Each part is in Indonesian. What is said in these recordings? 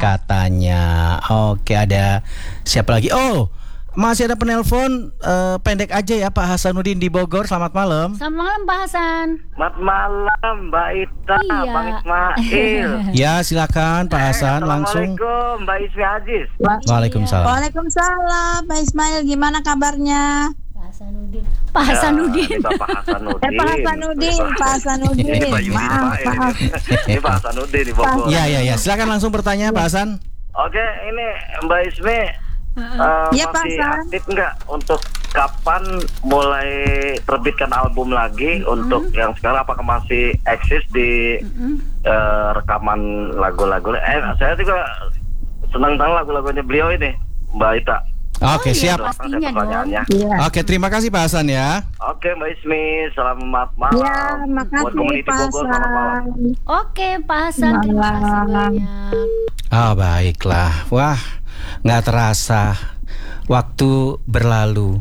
katanya. Oke, ada siapa lagi? Oh, masih ada penelpon pendek aja ya, Pak Hasanuddin di Bogor. Selamat malam. Selamat malam Pak Hasan. Selamat malam Mbak Ita, Iya. Bang Ismail. Ya, silakan Pak Hasan langsung. Assalamualaikum Mbak Ismi Aziz. Waalaikumsalam. Waalaikumsalam, Pak Ismail, gimana kabarnya? Pak Hasanuddin. Pak Hasanuddin. Ini Bapak Hasanuddin. Pak Hasanuddin, Pak Hasanuddin. Ini Pak Yudi Maaf. Ismail. Ini Pak Hasanuddin di Bogor. Ya. Silakan langsung bertanya Pak Hasan. Oke, ini Mbak Ismi Iya, Pak masih Hasan. aktif nggak untuk kapan mulai terbitkan album lagi untuk yang sekarang, apakah masih eksis di rekaman lagu-lagu? Saya juga senang tahu lagu-lagunya beliau ini, Mbak Ita. Oke, siap. Pastinya dong. Iya. Oke, terima kasih Pak Hasan ya. Oke Mbak Ismi, selamat malam. Ya, Buat makasih community Pak Bogor, selamat malam. Hasan. Oke Pak Hasan, terima kasih Malam. banyak. Baiklah. Wah, nggak terasa waktu berlalu.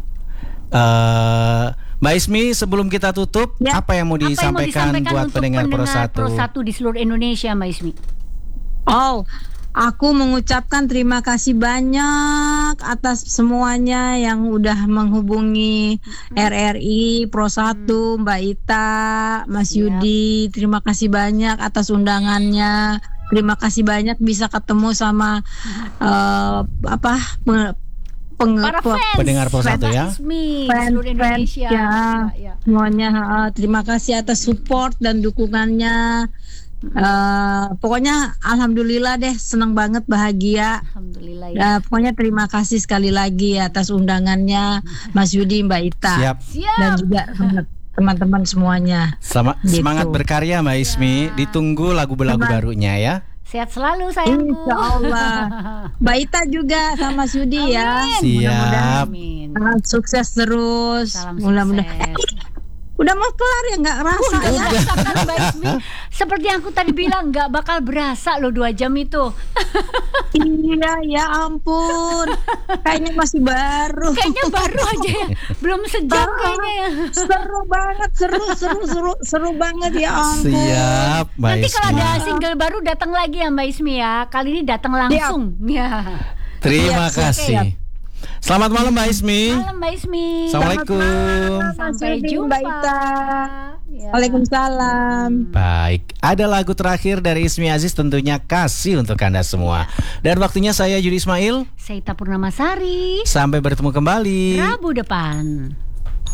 Mbak Ismi, sebelum kita tutup, Ya. apa yang mau Apa yang mau disampaikan buat untuk pendengar Pro Pro 1? 1 di seluruh Indonesia, Mbak Ismi? Oh, aku mengucapkan terima kasih banyak atas semuanya yang udah menghubungi RRI Pro 1, Mbak Ita, Mas Siap. Yudi. Terima kasih banyak atas undangannya. Terima kasih banyak bisa ketemu sama Para fans. Pendengar Pro 1 ya. Ismi di seluruh Indonesia. ya, Ya. semuanya. Terima kasih atas support dan dukungannya. Pokoknya alhamdulillah deh, senang banget, bahagia. Alhamdulillah ya. Pokoknya terima kasih sekali lagi atas undangannya Mas Yudi, Mbak Ita, Siap. dan juga teman-teman semuanya. Gitu. Semangat berkarya Mbak Ismi. Ditunggu lagu-lagu barunya ya. Sehat selalu sayangku. Insya Allah. Mbak Ita juga sama Mas Yudi ya. Siap. Amin. Sukses terus. Salam Mudah-mudahan. sukses. Udah mau kelar ya, nggak rasa ya? Rasakan Mbak Ismi. Seperti yang aku tadi bilang, nggak bakal berasa loh 2 jam itu. Iya, ya ampun. Kayaknya masih baru. Kayaknya baru aja ya. Belum sejam kayaknya ya. Seru banget, seru banget ya ampun. Siap, Mbak Nanti kalau Ismi. ada single baru datang lagi ya Mbak Ismi ya. Kali ini datang langsung. Ya. Terima Siap, kasih. Selamat malam Mbak Ismi. Malam Mbak Ismi. Assalamualaikum. Sampai Yudi, jumpa. Mbak Ita. Ya. Waalaikumsalam. Baik, ada lagu terakhir dari Ismi Aziz, tentunya kasih untuk Anda semua. Dan waktunya saya Yudi Ismail. Saya Ita Purnamasari. Sampai bertemu kembali. Rabu depan.